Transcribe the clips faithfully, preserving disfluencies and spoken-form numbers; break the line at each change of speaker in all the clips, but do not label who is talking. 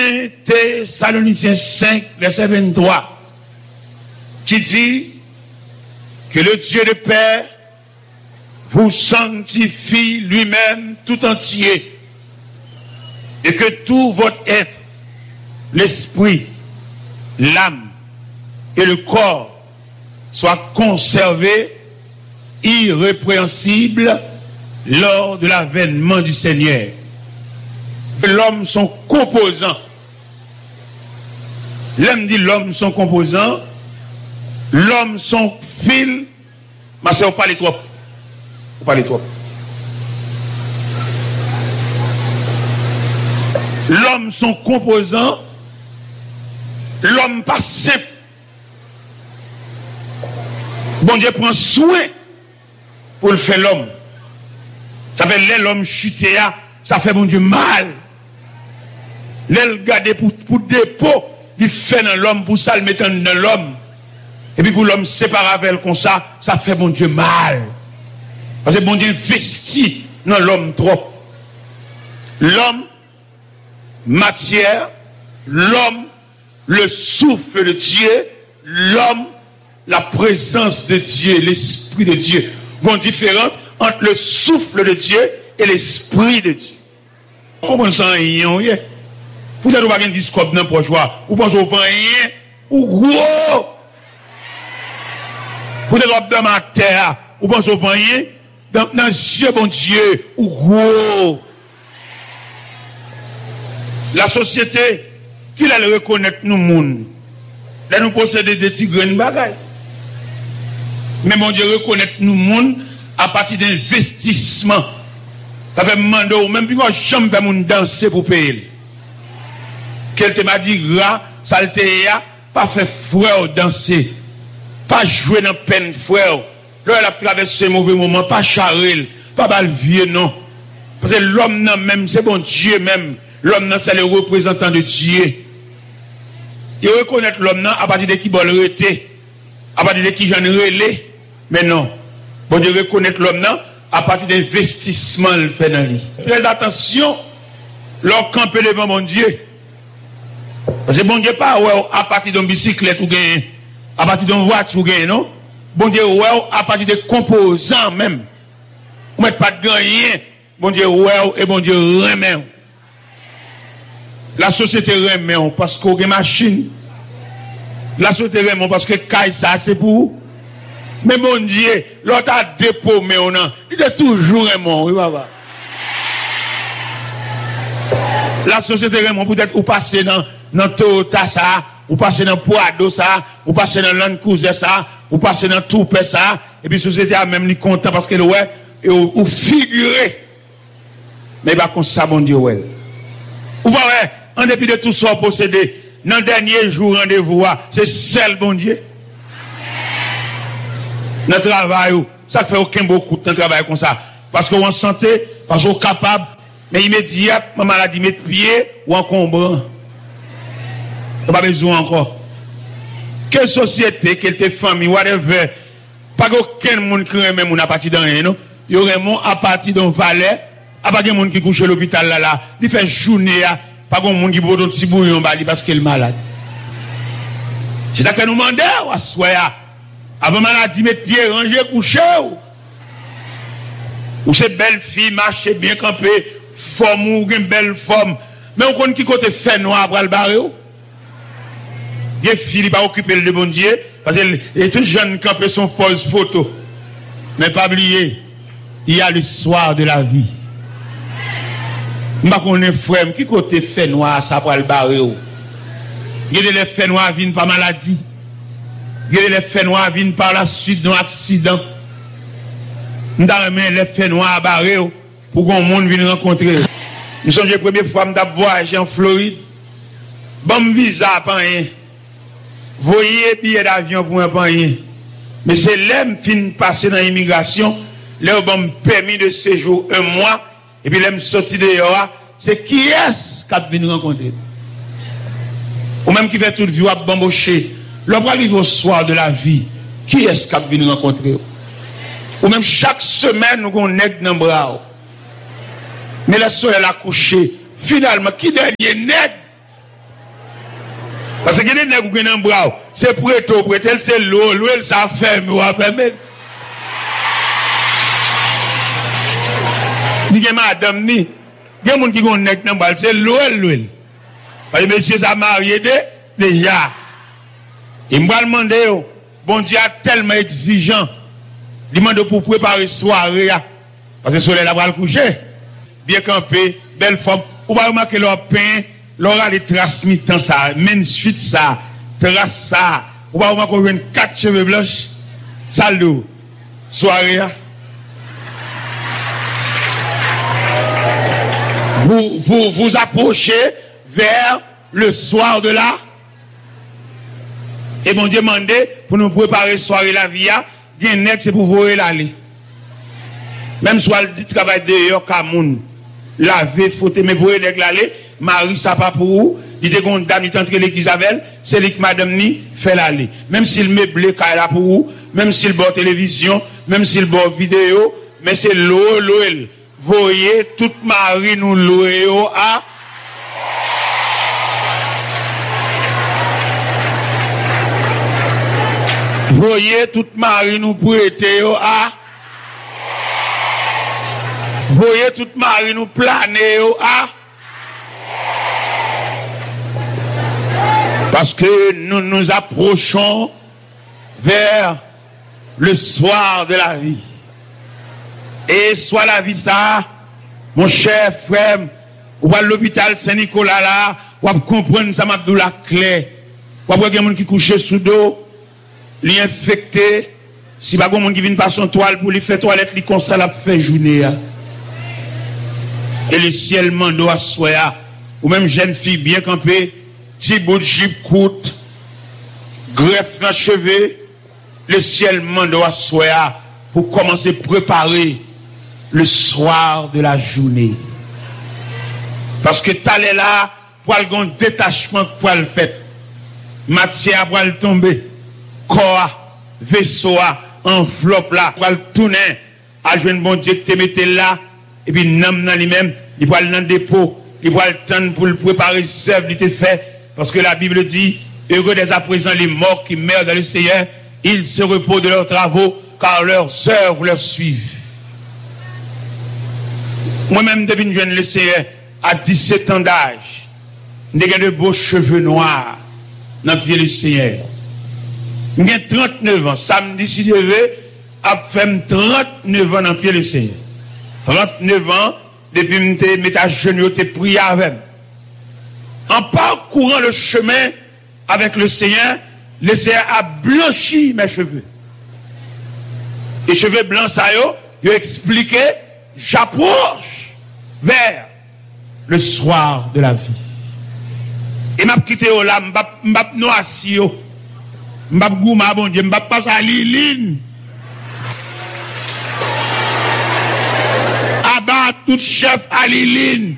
premier Thessaloniciens cinq, verset vingt-trois, qui dit que le Dieu de paix vous sanctifie lui-même tout entier et que tout votre être, l'esprit, l'âme et le corps soient conservés irrépréhensibles lors de l'avènement du Seigneur. L'homme son composant. L'homme dit l'homme son composant, l'homme son fil. Ma soeur, vous parlez trop. Vous parlez trop. L'homme son composant, l'homme pas simple. Bon Dieu prend soin pour le faire l'homme. Ça fait l'homme chuté, ça fait bon Dieu mal. L'elle garder pour, pour dépôt, il fait dans l'homme, pour ça le mettre dans l'homme. Et puis pour l'homme séparer avec elle comme ça, ça fait bon Dieu mal. Parce que bon Dieu investit dans l'homme trop. L'homme, matière, l'homme, le souffle de Dieu, l'homme, la présence de Dieu, l'esprit de Dieu. Bon différence entre le souffle de Dieu et l'esprit de Dieu. Comment ça, rien? Vous n'avez pas un discours dans le joie. Vous pensez au pain, ou gros. Vous n'avez pas dans ma terre. Vous pensez au pain, dans le yeux, bon Dieu, ou gros. La société, qui allait reconnaître nous, monde, là nous possédons des petits grains de bagaille. Mais mon Dieu reconnaître nous, monde, à partir d'investissement. Ça fait demander, ou même puis moi, jamais fait mon danser pour payer. Qu'elle te m'a dit, gras, saltéa, pas fait frère danser, pas jouer dans peine frère. Là, elle a traversé ce mauvais moment, pas charrel, pas bal vieux, non. Parce que l'homme, non, même, c'est bon Dieu même. L'homme, non, c'est le représentant de Dieu. Il reconnaît l'homme, non, à partir de qui bol rete, à partir de qui j'en relais. Mais non. Bon Dieu reconnaît l'homme, non, à partir d'investissement, le fait dans lui. Faites attention, leur camper devant mon Dieu. Parce que bon Dieu pas ouais, à partir d'une bicyclette ou gain, à partir d'une voiture ou gain, non? Bon Dieu ouais, à partir des composants même. Vous ne mettez pas de rien. Bon Dieu ouais, et bon Dieu remet. La société remet parce qu'on a une machine. La société remet parce que caille ça c'est pour. Mais bon Dieu, l'autre a dépôt mais on a, il est toujours remet, oui papa. La société remet peut-être ou passer dans dans Toyota ça, ou passer dans Prado ça, ou passer dans Land Cruiser ça, ou passer dans Toupet ça, et puis la société a même ni content parce qu'elle ouais, et ou, ou figuré. Mais pas comme ça bon Dieu ouais. Ou pas ouais, en dépit de tout ça possédé, dans le dernier jour rendez-vous, c'est seul bon Dieu. Dans le travail, ça fait aucun beaucoup de travail comme ça. Parce qu'on est en santé, parce qu'on est capable, mais immédiatement, ma maladie met pied ou encombrant. On n'a pas besoin encore. Quelle société, quelle famille, whatever, pas aucun monde qui remet mon à partir d'un rien, non? Il y aurait mon à partir d'un valet, à partir d'un monde qui couche à l'hôpital là, là, il fait journée, pas un monde qui boit un petit bouillon parce qu'il est malade. C'est ça que nous demandons, à soya. Avant maladie, mettre pied, ranger, coucher. Ou c'est belle fille, marcher bien campé, forme ou une belle forme. Mais on connaît qui côté fait noir pour le barrer. Il est fini pas occuper le bon Dieu, parce qu'il est tout jeune campé son pose photo. Mais pas oublier, il y a le soir de la vie. Je ne sais pas frère, qui côté fait noir ça pour le barrer. Il y a des faits noirs viennent par maladie. Il y a des faits noirs viennent par la suite d'un accident. Nous avons les faits noirs barrés pour que le monde vienne rencontrer. Nous sommes la première fois que je voyagé en Floride. Bon visa, pas rien. Voyez billet d'avion pour un rien. Mais c'est l'aime fin passer dans l'immigration. Là, bon permis de séjour un mois. Et puis l'aime sorti dehors. C'est qui est-ce qui vient nous rencontrer? Ou même qui fait toute vie à bambocher. L'homme arrive au soir de la vie. Qui est-ce qui vient nous rencontrer? Ou même chaque semaine, nous avons un nègre dans le bras. Mais la soeur, elle a couché. Finalement, qui dernier nègre Parce que les nègres qui ont bras, c'est prêt au prêt, c'est l'eau, l'eau, ça ferme, ou après, mais. Ni que madame ni, il y a des gens qui ont un nègre dans le bras, c'est l'eau, l'eau. Parce que monsieur, ça marié déjà. Il m'a demandé, bon Dieu a tellement exigeant, il m'a demandé pour préparer soirée, parce que le soleil va le coucher. Bien campé, belle forme, on va remarquer leur pain. L'aura les traces mi-temps ça, même suite ça, trace ça. On va voir qu'on a quatre cheveux blanches. Salut. Soirée. Vous, vous, vous approchez vers le soir de là. Et bon Dieu demandé pour nous préparer soirée la vie. Il y a un nègre, c'est pour voir l'aller. Même soit le travail dehors, Kamoun. Laver, foutre, mais pour l'aller. Marie, ça pas pour vous. Il dit qu'on dame, il est entré l'église avec, c'est lui que madame ni fait l'aller. Même s'il meuble là pour vous, même s'il bord télévision, même s'il bord vidéo, mais c'est l'eau, l'eau. Voyez, toute Marie nous louer à. Voyez, toute Marie nous prêter à. Voyez, toute Marie nous planer à. Parce que nous nous approchons vers le soir de la vie. Et soit la vie ça, mon cher frère, ou à l'hôpital Saint-Nicolas là, ou à comprendre ça m'a la clé. Ou à voir quelqu'un qui couche sous dos, li infecté, si pas quelqu'un qui vient par son toile pour lui faire toilette, li constat la fait journée. Et le ciel mando à soya, ou même jeune fille bien campée, petit bout de jupe courte, greffe dans cheveux, le ciel mando à soya pour commencer à préparer le soir de la journée. Parce que t'allais là, pour un détachement pour le fait. Matière pour le tomber, corps, vaisseau, enveloppe là, pour le tourner, à jouer bon Dieu que tu mettez là, et puis nam dans lui-même, il va aller dans le dépôt, il va le temps pour le préparer, le serve, il te fait. Parce que la Bible dit, heureux dès à présent les morts qui meurent dans le Seigneur, ils se reposent de leurs travaux, car leurs œuvres leur suivent. Moi-même, depuis une jeune le Seigneur, à dix-sept ans d'âge, j'ai de beaux cheveux noirs dans le pied du Seigneur. J'ai trente-neuf ans, samedi si je veux, à faire trente-neuf ans dans le pied du Seigneur. trente-neuf ans, depuis que je m'étais jeune, je prié avec. En parcourant le chemin avec le Seigneur, le Seigneur a blanchi mes cheveux. Les cheveux blancs, ça y est, il a expliqué, j'approche vers le soir de la vie. Et m'a quitté là, m'a noissi, m'a gouma, bon Dieu, m'a passé à Liline. Abat tout chef à Liline.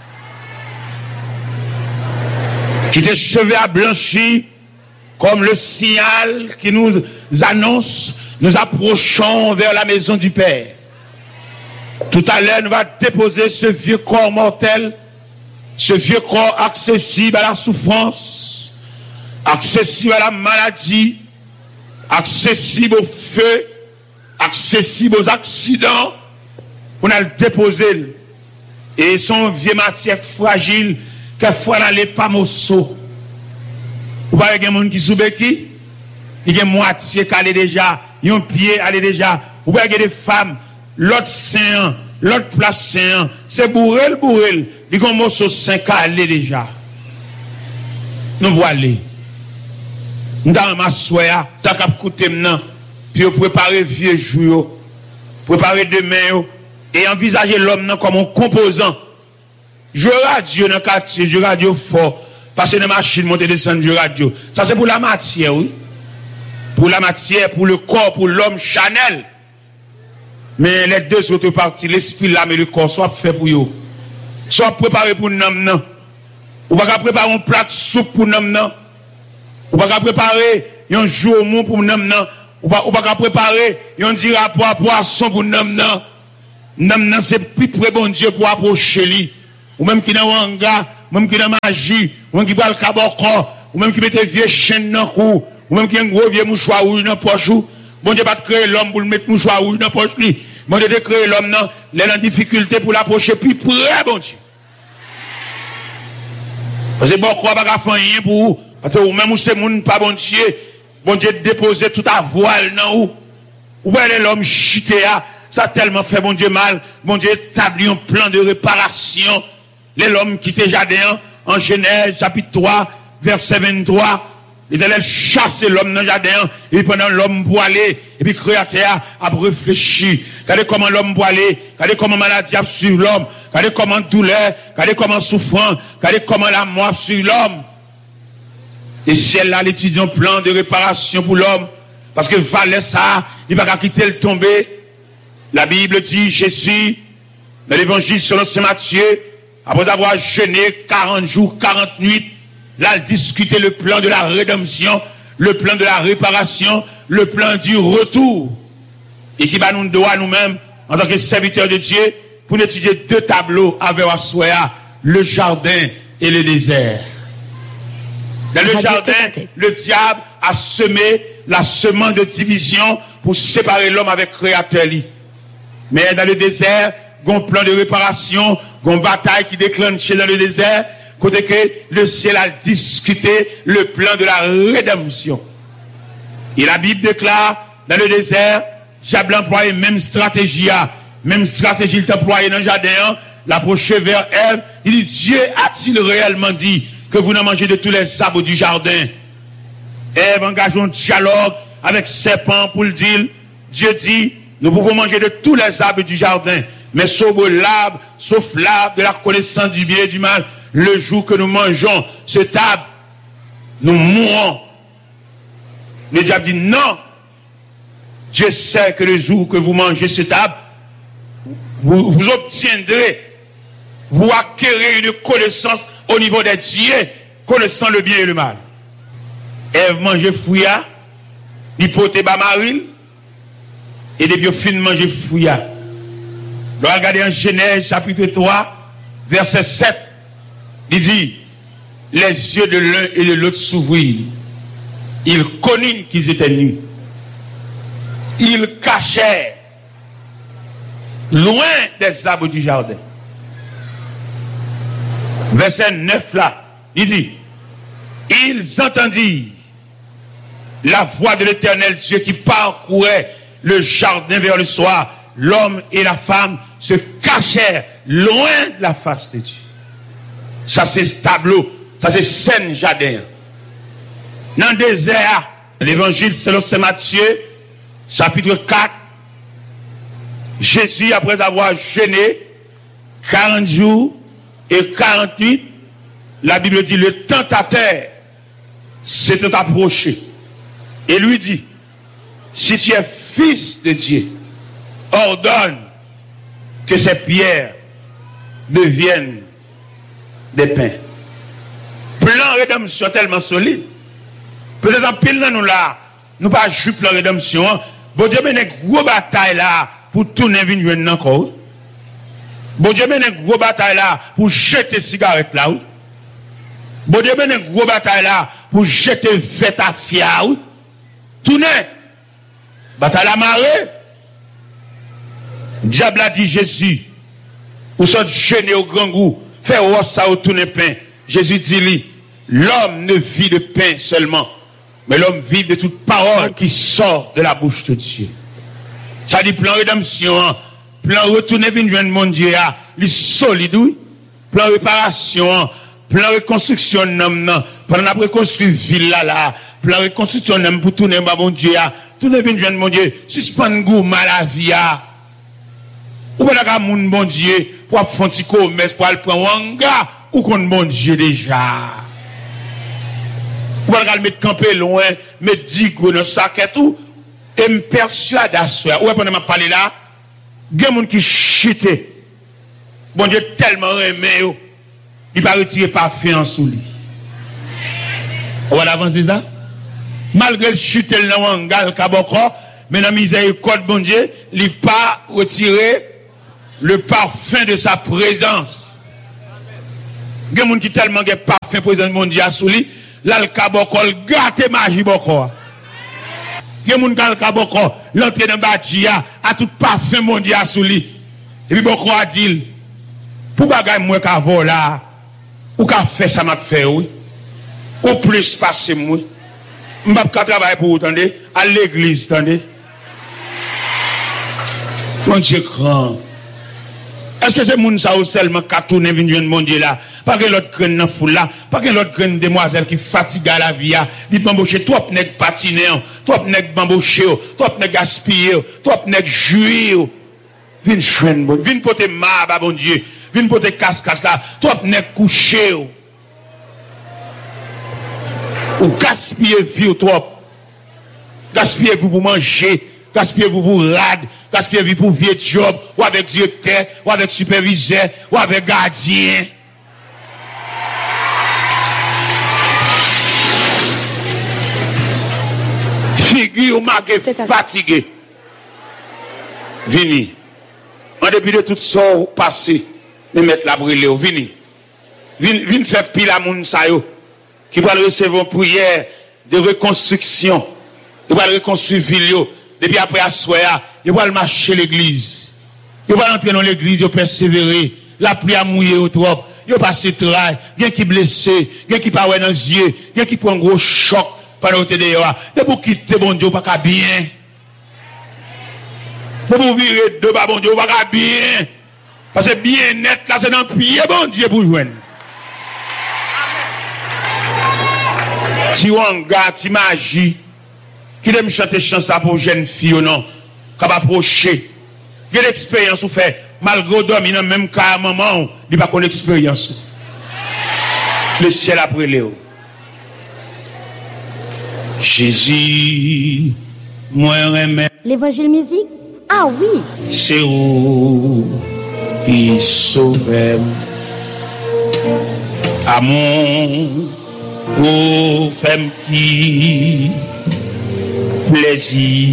Qui tes cheveux à blanchi comme le signal qui nous annonce, nous approchons vers la maison du Père. Tout à l'heure, nous allons déposer ce vieux corps mortel, ce vieux corps accessible à la souffrance, accessible à la maladie, accessible au feu, accessible aux accidents. On a le déposé. Et son vieux matière fragile, quelquefois dans les pamosso. Vous voyez qu'il y a des gens qui souvent qui, il y a moitié calé déjà, il y a un pied allé déjà. Vous voyez qu'il y a des femmes, l'autre sein, l'autre place sein, c'est bourrel, bourrel, il y a un morceau sein calé déjà. Nous voilà. Nous avons ma soya, ça cap coûter maintenant, puis préparer vieux jours, préparer demain, et envisager l'homme comme un composant. Je radio dans le quartier, je radio fort, parce que dans la machine, monter descendre, je radio. Ça c'est pour la matière, oui. Pour la matière, pour le corps, pour l'homme Chanel. Mais les deux autres parties, l'esprit, l'âme et le corps, soit fait pour eux. Soit préparé pour nous, non. Ou pas préparer un plat de soupe pour nous, non. Ou pas préparer un jour pour nous, non. Ou pas préparer un dit rapport à poisson pour nous, non. Non, non, c'est plus près bon Dieu pour approcher lui. Ou même qui dans un hangar, même qui dans magie, ou même qui va le cabocon, ou même qui mette vieux chaîne dans le cou, ou même qui a un gros vieux mouchoir rouge dans la poche. Bon Dieu pas créer l'homme pour le mettre mouchoir rouge dans la poche. Bon Dieu de créer l'homme dans les difficultés pour l'approcher plus près, bon Dieu. Parce que bon, quoi pas faire rien pour vous. Parce que même si c'est moun pas bon Dieu, bon Dieu déposer tout à voile dans vous. Ou bien l'homme chité, ça a tellement fait bon Dieu mal. Bon Dieu établit un plan de réparation. L'homme qui était jardin en Genèse chapitre trois, verset vingt-trois. Il allait chasser l'homme dans le jardin, et pendant l'homme pour aller, et puis le créateur a réfléchi. Regardez comment l'homme pour aller, regardez comment la maladie a sur l'homme, regardez comment douleur, regardez comment souffrance, regardez comment la mort sur l'homme. Et c'est là l'étudiant plan de réparation pour l'homme, parce que valait ça, il va pas quitter le tomber. La Bible dit, Jésus, dans l'évangile selon saint Matthieu, après avoir jeûné quarante jours, quarante nuits, là, discuter le plan de la rédemption, le plan de la réparation, le plan du retour. Et qui va nous doit nous-mêmes, en tant que serviteurs de Dieu, pour étudier deux tableaux avec Assoya, le jardin et le désert. Dans le jardin, le diable a semé la semence de division pour séparer l'homme avec le Créateur. Mais dans le désert, il y a un plan de réparation, il y a une bataille qui déclenche dans le désert, côté que le ciel a discuté le plan de la rédemption. Et la Bible déclare, dans le désert, diable employé même stratégie, même stratégie il t'a employé dans le jardin, l'approcher vers Ève. Il dit, Dieu a-t-il réellement dit que vous n'en mangez de tous les arbres du jardin? Ève engage un dialogue avec serpent pour le dire, Dieu dit, nous pouvons manger de tous les arbres du jardin, mais sauf l'arbre, sauf l'arbre de la connaissance du bien et du mal. Le jour que nous mangeons cet arbre, nous mourrons. Le diable dit non. Dieu sait que le jour que vous mangez cet arbre, vous, vous obtiendrez, vous acquérez une connaissance au niveau des dieux, connaissant le bien et le mal. Ève mangeait fouilla, il portait bas maril, et depuis au fin de manger fouilla. Regardez en Genèse chapitre trois, verset sept. Il dit, les yeux de l'un et de l'autre s'ouvrirent. Ils connurent qu'ils étaient nus. Ils cachèrent loin des arbres du jardin. Verset neuf là, il dit, ils entendirent la voix de l'Éternel Dieu qui parcourait le jardin vers le soir. L'homme et la femme se cachèrent loin de la face de Dieu. Ça c'est ce tableau, ça c'est scène jardin. Dans le désert, l'évangile selon saint Matthieu, chapitre quatre, Jésus, après avoir jeûné quarante jours et quarante-huit, la Bible dit, le tentateur s'était approché et lui dit, si tu es fils de Dieu, ordonne que ces pierres deviennent des pains. Plan rédemption tellement solide. Peut-être en pile dans nous là, nous pas juste plan rédemption. Bon Dieu mène une grosse bataille là pour tourner une encore. Bon Dieu mène une grosse bataille là pour jeter cigarette là. Bon Dieu mène une grosse bataille là pour jeter vête à fia. Tourner. Bataille à marée. Diable a dit Jésus, ou sont jeûner au grand goût, faire voir ça au tourner pain. Jésus dit lui, l'homme ne vit de pain seulement, mais l'homme vit de toute parole qui sort de la bouche de Dieu. Ça dit plan rédemption, plan retourner vers le monde Dieu, il solide, plan réparation, plan reconstruction, plan la reconstruire ville là, là, plan reconstruction pour tourner vers mon Dieu, tourner vers mon Dieu, suspendre goût mal à vie. Ou pas la moun bon Dieu pour faire un petit commerce pour aller prendre un gars ou qu'on bon Dieu déjà. Ou pas le mettre camper loin, mettre dix gros dans sac et tout et me persuade à soi. Ou pas pendant m'a parler là, il y a des gens qui chutent. Bon Dieu tellement aimé yo, il va retirer parfum en sous lui. On va avancer ça. Malgré le chute dans un gars le cabocro, mais dans miséricorde bon Dieu, il pas retirer le parfum de sa présence. Il y a des gens qui tellement de parfum présent de mon Dieu sous lui, l'alcabokol, gâté magie boko. Il y a des gens qui l'alcabokol, l'entrée dans le bâtiment, à tout parfum mondial sous lui. Et puis boko a dit, pour bagay moi ka vola, ou ka fait ça m'a fait, oui. Ou plus passer moi. M'pa ka travailler pour vous, attendez, à l'église, attendez. Mon Dieu grand. Est-ce que c'est moun ça ou seulement qui a tourné venir mon Dieu là? Pas que l'autre graine dans foule là, pas que l'autre graine demoiselle qui fatigue à la vie, dit m'embaucher toi nèg patiner, toi nèg m'embaucher, toi nèg gaspiller, toi nèg jouir. Vinn joindre, vinn porter ma bon Dieu, vinn porter casse-casse là, toi nèg coucher. Ou gaspiller vie toi. Gaspiller vous pour manger, gaspiller vous pour rad. Gaspiller vie pour vieux job, ou avec directeur, ou avec superviseur, ou avec gardien. Figure marqué fatigué. Vini. En dépit de tout ça passé, me mettre la brûlée. Vini. Vini, vini faire pile à moun sa yo, qui va recevoir une prière de reconstruction, qui va reconstruire ville yo. Depuis après à soya, il va marcher l'église. Il va entrer dans l'église, il persévérer. La pluie a mouillé au trop. Il va passer travail. Il y a qui blessé, il y a qui pas dans les yeux, il y a qui prend un gros choc pendant que tu es dehors. C'est pour quitter bon Dieu, pas bien. Pour vous virer de bas bon Dieu, pas bien. Parce que bien net, là, c'est dans le pied bon Dieu pour joindre. Si on garde, si magie, qui aime chanter chanson pour jeune fille ou non, qui va approcher. Il y a l'expérience ou fait, malgré dormir dans le même cas à maman, il n'y a pas qu'on expérience. Le ciel après Léo. Jésus, moi remets.
L'évangile musique? Ah oui.
C'est où qui sauve. Amour, ou femme qui plaisir.